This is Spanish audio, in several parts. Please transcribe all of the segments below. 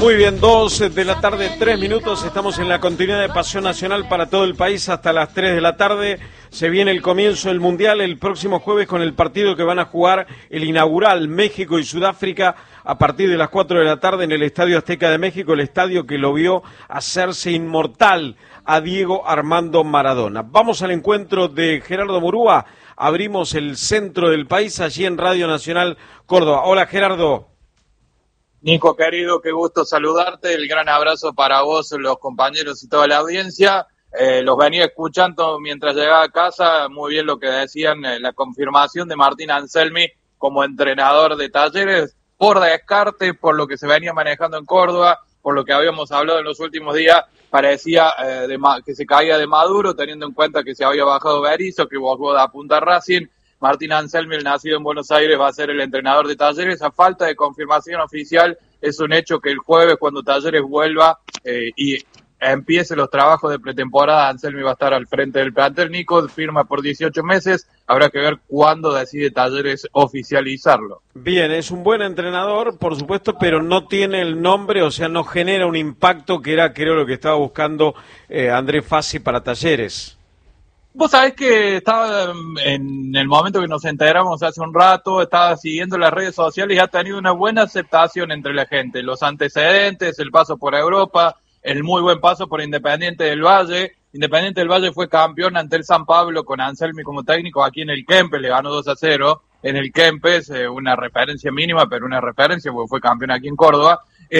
Muy bien, 2 de la tarde, 3 minutos, estamos en la continuidad de Pasión Nacional para todo el país hasta las 3 de la tarde. Se viene el comienzo del Mundial el próximo jueves con el partido que van a jugar el inaugural México y Sudáfrica a partir de las 4 de la tarde en el Estadio Azteca de México, el estadio que lo vio hacerse inmortal a Diego Armando Maradona. Vamos al encuentro de Gerardo Murúa, abrimos el centro del país allí en Radio Nacional Córdoba. Hola Gerardo. Nico, querido, qué gusto saludarte, el gran abrazo para vos, los compañeros y toda la audiencia. Los venía escuchando mientras llegaba a casa, muy bien lo que decían, la confirmación de Martín Anselmi como entrenador de Talleres, por descarte, por lo que se venía manejando en Córdoba, por lo que habíamos hablado en los últimos días, parecía que se caía de Maduro, teniendo en cuenta que se había bajado Berizzo, que Boada apunta a Racing. Martín Anselmi, el nacido en Buenos Aires, va a ser el entrenador de Talleres. A falta de confirmación oficial, es un hecho que el jueves, cuando Talleres vuelva y empiece los trabajos de pretemporada, Anselmi va a estar al frente del plantel. Nico firma por 18 meses. Habrá que ver cuándo decide Talleres oficializarlo. Bien, es un buen entrenador, por supuesto, pero no tiene el nombre, o sea, no genera un impacto que era, creo, lo que estaba buscando Andrés Fassi para Talleres. Vos sabés que estaba en el momento que nos enteramos hace un rato, estaba siguiendo las redes sociales y ha tenido una buena aceptación entre la gente. Los antecedentes, el paso por Europa, el muy buen paso por Independiente del Valle. Independiente del Valle fue campeón ante el San Pablo con Anselmi como técnico aquí en el Kempes, le ganó 2-0 en el Kempes, una referencia mínima, pero una referencia porque fue campeón aquí en Córdoba.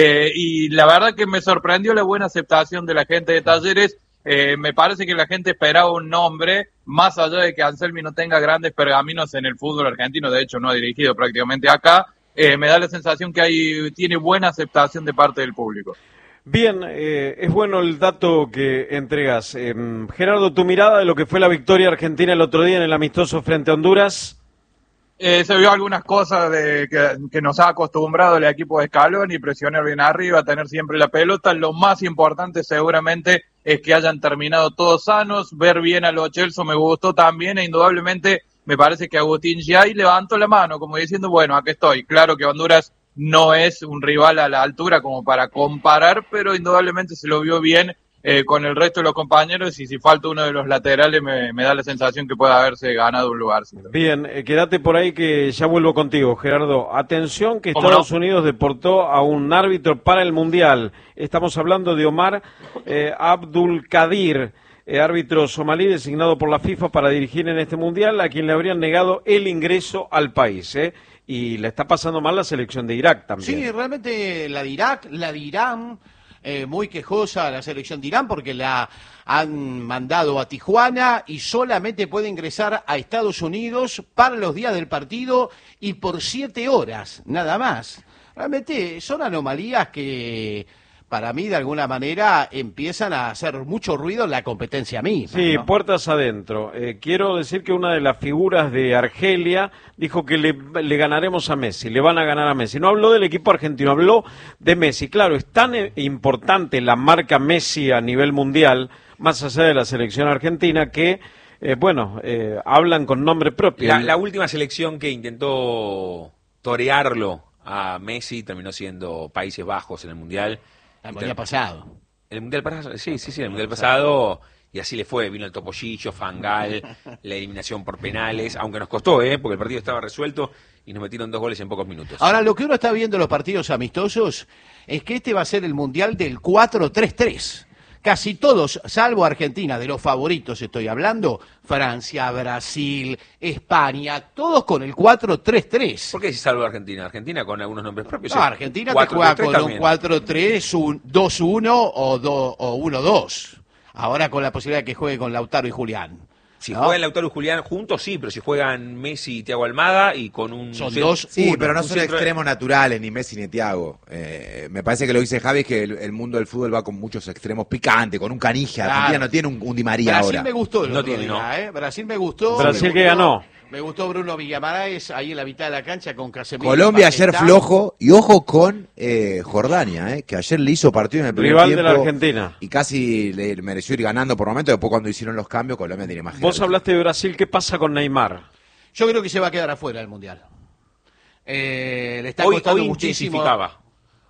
Y la verdad que me sorprendió la buena aceptación de la gente de Talleres. Me parece que la gente esperaba un nombre, más allá de que Anselmi no tenga grandes pergaminos en el fútbol argentino, de hecho no ha dirigido prácticamente acá, me da la sensación que tiene buena aceptación de parte del público. Bien, es bueno el dato que entregas. Gerardo, tu mirada de lo que fue la victoria argentina el otro día en el amistoso frente a Honduras. Se vio algunas cosas que nos ha acostumbrado el equipo de Scaloni, presionar bien arriba, tener siempre la pelota. Lo más importante seguramente es que hayan terminado todos sanos, ver bien a Lo Celso me gustó también e indudablemente me parece que Agustín Giai levantó la mano como diciendo, bueno, aquí estoy. Claro que Honduras no es un rival a la altura como para comparar, pero indudablemente se lo vio bien con el resto de los compañeros y si falta uno de los laterales me da la sensación que puede haberse ganado un lugar. Bien, quédate por ahí que ya vuelvo contigo, Gerardo. Atención que Estados Unidos deportó a un árbitro para el Mundial. Estamos hablando de Omar Abdulkadir, árbitro somalí designado por la FIFA para dirigir en este Mundial, a quien le habrían negado el ingreso al país, y le está pasando mal la selección de Irak también. Sí, realmente la de Irak, la de Irán, muy quejosa la selección de Irán porque la han mandado a Tijuana y solamente puede ingresar a Estados Unidos para los días del partido y por 7 horas, nada más. Realmente son anomalías que para mí de alguna manera empiezan a hacer mucho ruido en la competencia misma. Sí, ¿no? Puertas adentro. Quiero decir que una de las figuras de Argelia dijo que le ganaremos a Messi, le van a ganar a Messi. No habló del equipo argentino, habló de Messi. Claro, es tan importante la marca Messi a nivel mundial, más allá de la selección argentina, que, hablan con nombre propio. La última selección que intentó torearlo a Messi terminó siendo Países Bajos en el Mundial. El Mundial pasado. El Mundial pasado, sí, el Mundial pasado, y así le fue, vino el Topollillo, Fangal, la eliminación por penales, aunque nos costó, porque el partido estaba resuelto y nos metieron 2 goles en pocos minutos. Ahora, lo que uno está viendo en los partidos amistosos es que este va a ser el Mundial del 4-3-3. Casi todos, salvo Argentina, de los favoritos estoy hablando, Francia, Brasil, España, todos con el 4-3-3. ¿Por qué si salvo Argentina? Argentina con algunos nombres propios. No, Argentina te juega con un 4-3, un 2-1 o 1-2. Ahora con la posibilidad de que juegue con Lautaro y Julián. Si juegan Lautaro y Julián juntos, sí, pero si juegan Messi y Thiago Almada y con un... Son dos, sí, pero no son extremos naturales, ni Messi ni Thiago. Me parece que lo dice Javi, es que el mundo del fútbol va con muchos extremos picantes, con un Canija. Claro. Argentina no tiene un Di María Brasil ahora. Me gustó el no otro tiene, día, Brasil me gustó. Brasil que ganó. Me gustó Bruno Villamarais ahí en la mitad de la cancha con Casemiro. Colombia ayer flojo y ojo con Jordania, que ayer le hizo partido en el primer rival tiempo. De la Argentina. Y casi le mereció ir ganando por momento. Después cuando hicieron los cambios, Colombia tiene más. Vos hablaste de Brasil, ¿qué pasa con Neymar? Yo creo que se va a quedar afuera del Mundial. Le está costando muchísimo.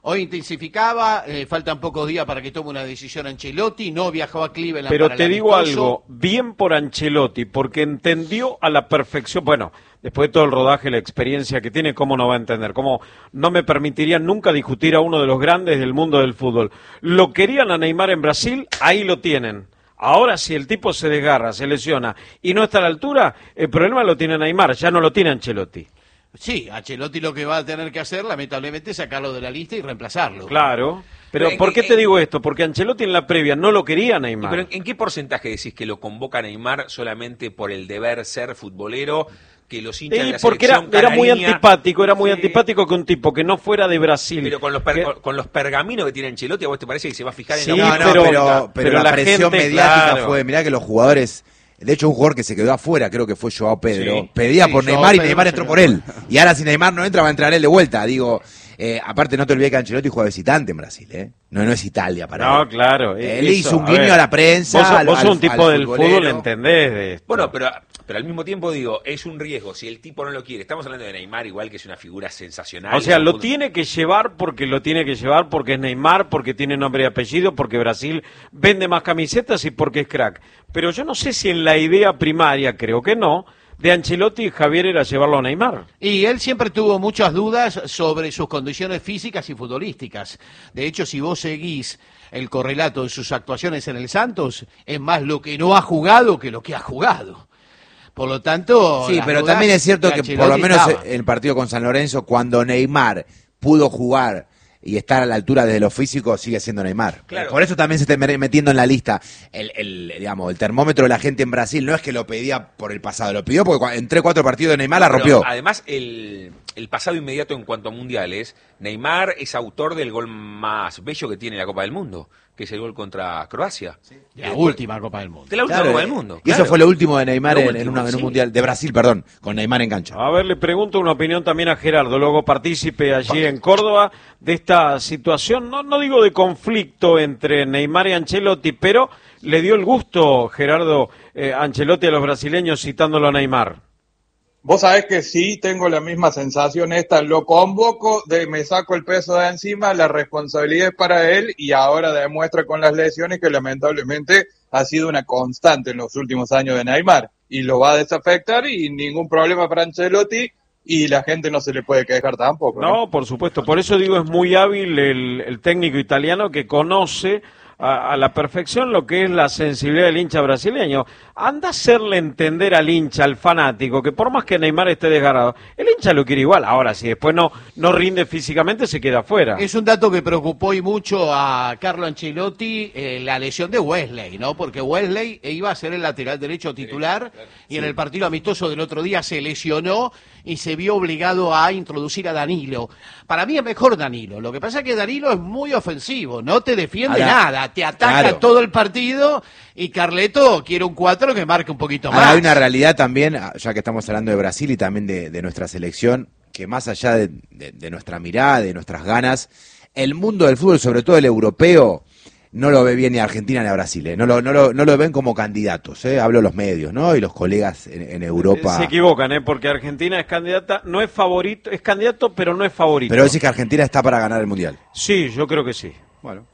Hoy intensificaba, faltan pocos días para que tome una decisión Ancelotti, no viajó a Cleveland. Pero para te el digo amistoso. algo, bien por Ancelotti, porque entendió a la perfección, bueno, después de todo el rodaje, la experiencia que tiene, ¿cómo no va a entender? ¿Cómo no me permitirían nunca discutir a uno de los grandes del mundo del fútbol? Lo querían a Neymar en Brasil, ahí lo tienen. Ahora, si el tipo se desgarra, se lesiona y no está a la altura, el problema lo tiene Neymar, ya no lo tiene Ancelotti. Sí, Ancelotti lo que va a tener que hacer, lamentablemente, es sacarlo de la lista y reemplazarlo. Claro, pero ¿por qué te digo esto? Porque Ancelotti en la previa no lo quería Neymar. ¿Pero en qué porcentaje decís que lo convoca Neymar solamente por el deber ser futbolero? Que los hinchas de la porque selección era muy canareña- antipático, Sí. antipático que un tipo que no fuera de Brasil. Pero con los pergaminos que tiene Ancelotti, ¿a vos te parece que se va a fijar Sí, en la No, última? pero pero la la presión gente, mediática claro. fue, mirá que los jugadores, de hecho un jugador que se quedó afuera, creo que fue Joao Pedro, Sí. pedía Sí, por Joao Neymar y Pedro Neymar se entró quedó por él. Y ahora si Neymar no entra, va a entrar él de vuelta. Digo, aparte no te olvides que Ancelotti juega visitante en Brasil, ¿eh? No es Italia para No, él. claro. Él eso, hizo un a guiño ver, a la prensa. Vos sos un tipo del futbolero. fútbol, entendés de esto. Bueno, pero al mismo tiempo digo, es un riesgo. Si el tipo no lo quiere, estamos hablando de Neymar, igual que es una figura sensacional. O sea, Es un lo fútbol- tiene que llevar porque es Neymar, porque tiene nombre y apellido, porque Brasil vende más camisetas y porque es crack. Pero yo no sé si en la idea primaria, creo que no, de Ancelotti Javier era llevarlo a Neymar. Y él siempre tuvo muchas dudas sobre sus condiciones físicas y futbolísticas. De hecho, si vos seguís el correlato de sus actuaciones en el Santos, es más lo que no ha jugado que lo que ha jugado. Por lo tanto... Sí, las pero dudas también es cierto de que por lo Ancelotti menos estaban. en el partido con San Lorenzo, cuando Neymar pudo jugar y estar a la altura desde lo físico, sigue siendo Neymar. Claro. Por eso también se está metiendo en la lista digamos, el termómetro de la gente en Brasil. No es que lo pedía por el pasado, lo pidió porque en 3-4 partidos de Neymar la Pero, rompió. además, el pasado inmediato en cuanto a mundiales, Neymar es autor del gol más bello que tiene la Copa del Mundo, que es el gol contra Croacia. La última Copa del Mundo. De la última Claro, Copa del Mundo. Y eso claro. fue lo último de Neymar Lo en último, un sí. mundial, de Brasil, perdón, con Neymar en cancha. A ver, le pregunto una opinión también a Gerardo, luego partícipe allí en Córdoba de esta situación, no digo de conflicto entre Neymar y Ancelotti, pero le dio el gusto, Gerardo, Ancelotti a los brasileños citándolo a Neymar. Vos sabés que sí, tengo la misma sensación esta, lo convoco, me saco el peso de encima, la responsabilidad es para él y ahora demuestra con las lesiones que lamentablemente ha sido una constante en los últimos años de Neymar y lo va a desafectar y ningún problema para Ancelotti y la gente no se le puede quejar tampoco. No, por supuesto, por eso digo es muy hábil el técnico italiano que conoce a la perfección lo que es la sensibilidad del hincha brasileño. Anda a hacerle entender al hincha, al fanático, que por más que Neymar esté desgarrado, el hincha lo quiere igual. Ahora, si después no rinde físicamente, se queda afuera. Es un dato que preocupó y mucho a Carlo Ancelotti, la lesión de Wesley, ¿no? Porque Wesley iba a ser el lateral derecho titular y en el partido amistoso del otro día se lesionó y se vio obligado a introducir a Danilo. Para mí es mejor Danilo. Lo que pasa es que Danilo es muy ofensivo, no te defiende Ahora, nada, te ataca claro. todo el partido y Carleto quiere un 4 que marque un poquito Ahora, más. hay una realidad también, ya que estamos hablando de Brasil y también de nuestra selección, que más allá de nuestra mirada, de nuestras ganas, el mundo del fútbol, sobre todo el europeo, no lo ve bien ni a Argentina ni a Brasil, ¿eh? No lo ven como candidatos, ¿eh? Hablo los medios, ¿no? Y los colegas en Europa. Se equivocan, porque Argentina es candidata, no es favorito, es candidato, pero no es favorito. Pero decís que Argentina está para ganar el Mundial. Sí, yo creo que sí. Bueno.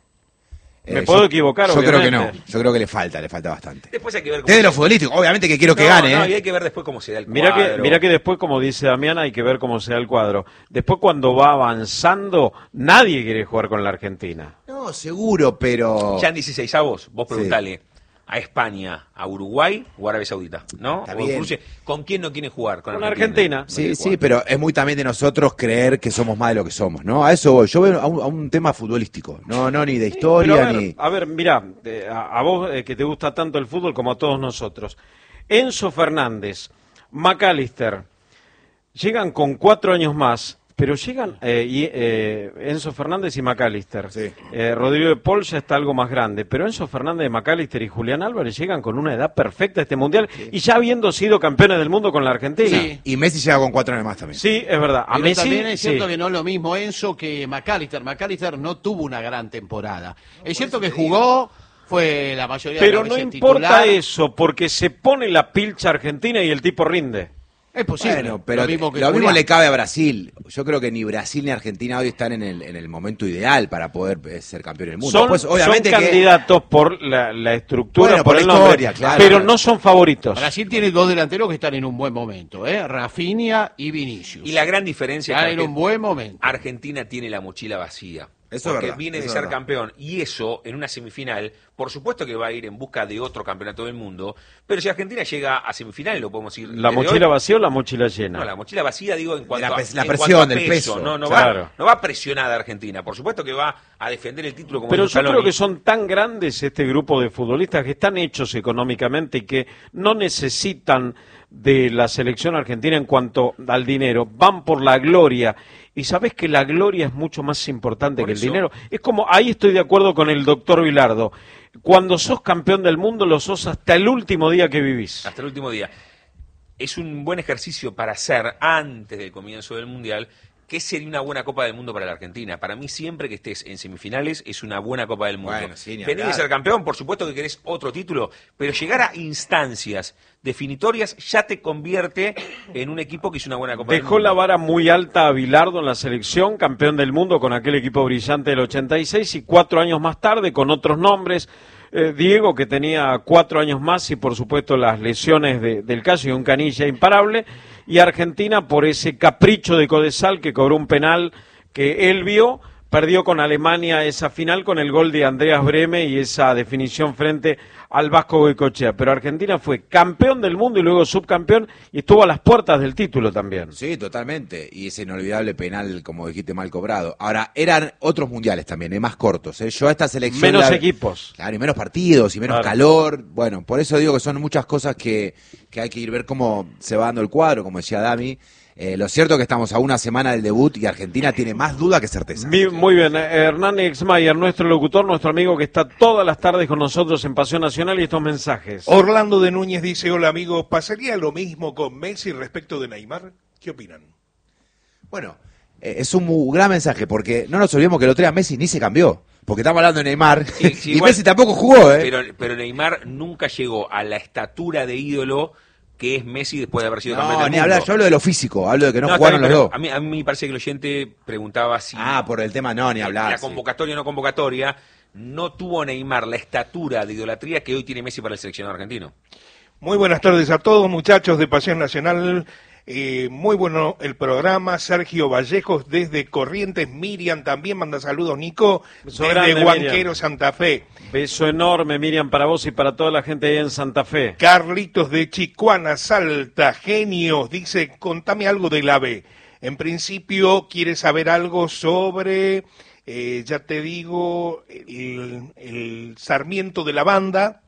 Me puedo equivocar, Yo creo que obviamente. no. Yo creo que le falta bastante. Después hay que ver cómo Desde se- lo futbolístico, obviamente que quiero que No, gane, no, ¿eh? y hay que ver después cómo se da el Mira cuadro. que después, como dice Damián, hay que ver cómo se da el cuadro. Después, cuando va avanzando, nadie quiere jugar con la Argentina. No, seguro, pero... Ya en 16avos, vos Sí. preguntale a España, a Uruguay o a Arabia Saudita, ¿no? Está O bien. Rusia. ¿Con quién no quiere jugar? Con Argentina. No Sí, quiere sí, jugar. pero es muy también de nosotros creer que somos más de lo que somos, ¿no? A eso voy. Yo veo a un tema futbolístico, no ni de historia, Pero ni... a ver, mirá, a vos que te gusta tanto el fútbol como a todos nosotros. Enzo Fernández, McAllister, llegan con 4 años más, pero llegan Enzo Fernández y McAllister. Sí. Rodrigo de Paul ya está algo más grande, pero Enzo Fernández, McAllister y Julián Álvarez llegan con una edad perfecta a este Mundial y ya habiendo sido campeones del mundo con la Argentina. Sí. Y Messi llega con 4 años más también. Sí, es verdad. A Pero Messi, también es cierto sí. que no es lo mismo Enzo que McAllister. McAllister no tuvo una gran temporada. Es cierto que jugó, fue la mayoría de Pero las no veces importa titular. eso, porque se pone la pilcha argentina y el tipo rinde. Es posible. Bueno, pero lo lo mismo Julián. le cabe a Brasil. Yo creo que ni Brasil ni Argentina hoy están en el momento ideal para poder ser campeón del mundo. Son, Pues, obviamente son candidatos por la estructura, Bueno, por por el la nombre, historia, claro, pero claro. no son favoritos. Brasil tiene 2 delanteros que están en un buen momento, Rafinha y Vinicius. Y la gran diferencia Están es en que un buen momento. Argentina tiene la mochila vacía. Eso es porque verdad, viene eso de es ser verdad. campeón y eso en una semifinal, por supuesto que va a ir en busca de otro campeonato del mundo, pero si Argentina llega a semifinales, lo podemos ir. ¿La desde mochila hoy. vacía o la mochila llena? No, la mochila vacía, digo, en cuanto La a presión, en cuanto a del peso. No Claro. no va presionada Argentina. Por supuesto que va a defender el título como Pero dijo yo creo Scaloni. que son tan grandes este grupo de futbolistas que están hechos económicamente y que no necesitan de la selección argentina en cuanto al dinero, van por la gloria. Y sabés que la gloria es mucho más importante Por que el eso. dinero. Es como, ahí estoy de acuerdo con el doctor Bilardo. Cuando sos campeón del mundo, lo sos hasta el último día que vivís. Hasta el último día. Es un buen ejercicio para hacer antes del comienzo del Mundial. ¿Qué sería una buena Copa del Mundo para la Argentina? Para mí, siempre que estés en semifinales, es una buena Copa del Mundo. Bueno, sí, ni Venir de hablar. ser campeón, por supuesto que querés otro título, pero llegar a instancias definitorias ya te convierte en un equipo que hizo una buena Copa del Dejó Mundo. la vara muy alta a Bilardo en la selección, campeón del mundo con aquel equipo brillante del 86 y 4 años más tarde con otros nombres. Diego, que tenía 4 años más y por supuesto las lesiones del caso y un Canilla imparable, y Argentina por ese capricho de Codesal que cobró un penal que él vio, perdió con Alemania esa final con el gol de Andreas Brehme y esa definición frente al Vasco Goicoechea, pero Argentina fue campeón del mundo y luego subcampeón y estuvo a las puertas del título también. Sí, totalmente. Y ese inolvidable penal, como dijiste, mal cobrado. Ahora, eran otros mundiales también, más cortos. Yo a esta selección... Menos equipos. Claro, y menos partidos, y menos Claro. calor. Bueno, por eso digo que son muchas cosas que hay que ir ver cómo se va dando el cuadro, como decía Dami. Lo cierto es que estamos a una semana del debut y Argentina tiene más duda que certeza. Muy bien, Hernán Exmayer, nuestro locutor, nuestro amigo que está todas las tardes con nosotros en Pasión Nacional y estos mensajes. Orlando de Núñez dice, hola amigos, ¿pasaría lo mismo con Messi respecto de Neymar? ¿Qué opinan? Bueno, es un gran mensaje porque no nos olvidemos que el otro día Messi ni se cambió. Porque estamos hablando de Neymar Sí, y igual- Messi tampoco jugó, ¿eh? Pero Neymar nunca llegó a la estatura de ídolo que es Messi después de haber sido campeón No, del ni mundo. hablar, yo hablo de lo físico, hablo de que no está jugaron bien, los pero dos. a mí me parece que el oyente preguntaba si Por el tema no, ni hablar. la sí. convocatoria o no convocatoria, no tuvo Neymar la estatura de idolatría que hoy tiene Messi para el seleccionado argentino. Muy buenas tardes a todos, muchachos de Pasión Nacional. Muy bueno el programa. Sergio Vallejos desde Corrientes. Miriam también manda saludos. Nico Beso desde grande, Huanquero, Miriam. Santa Fe. Beso enorme, Miriam, para vos y para toda la gente ahí en Santa Fe. Carlitos de Chicuana, Salta, genios, dice, contame algo del AVE. En principio, quiere saber algo sobre, ya te digo, el Sarmiento de la banda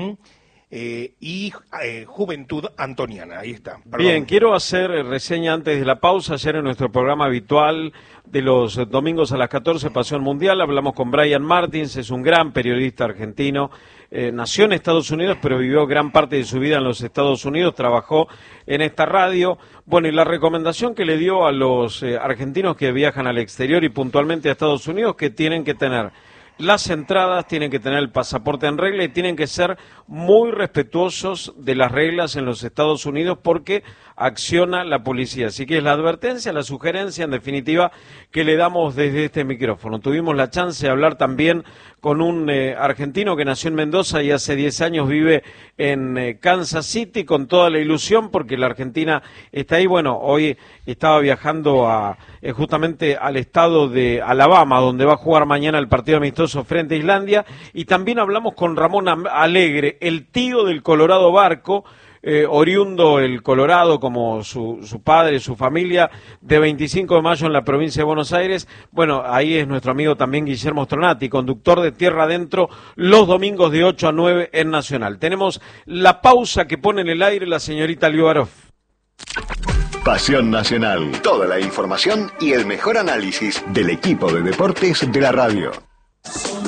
y Juventud Antoniana. Ahí está. Perdón. Bien, quiero hacer reseña antes de la pausa. Ayer en nuestro programa habitual de los domingos a las 14, Pasión Mundial, hablamos con Brian Martins, es un gran periodista argentino, nació en Estados Unidos, pero vivió gran parte de su vida en los Estados Unidos, trabajó en esta radio. Bueno, y la recomendación que le dio a los argentinos que viajan al exterior y puntualmente a Estados Unidos, que tienen que tener las entradas, tienen que tener el pasaporte en regla y tienen que ser muy respetuosos de las reglas en los Estados Unidos porque acciona la policía. Así que es la advertencia, la sugerencia, en definitiva, que le damos desde este micrófono. Tuvimos la chance de hablar también con un argentino que nació en Mendoza y hace 10 años vive en Kansas City con toda la ilusión porque la Argentina está ahí. Bueno, hoy estaba viajando justamente al estado de Alabama, donde va a jugar mañana el partido amistoso frente a Islandia, y también hablamos con Ramón Alegre, el tío del Colorado Barco, oriundo el Colorado como su padre, su familia, de 25 de mayo en la provincia de Buenos Aires. Bueno, ahí es nuestro amigo también Guillermo Stronati, conductor de Tierra Adentro, los domingos de 8 a 9 en Nacional. Tenemos la pausa que pone en el aire la señorita Liubarov. Pasión Nacional. Toda la información y el mejor análisis del equipo de deportes de la radio.